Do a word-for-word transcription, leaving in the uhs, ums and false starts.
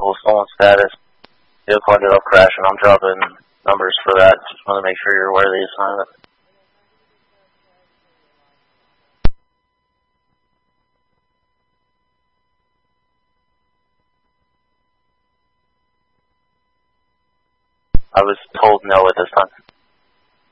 vehicle stolen status. Vehicle ended up crashing. I'm dropping numbers for that. Just want to make sure you're aware of the assignment. I was told no at this time.